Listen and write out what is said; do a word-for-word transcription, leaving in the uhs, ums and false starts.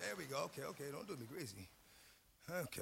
There we go. Okay, okay. Don't do me crazy. Okay.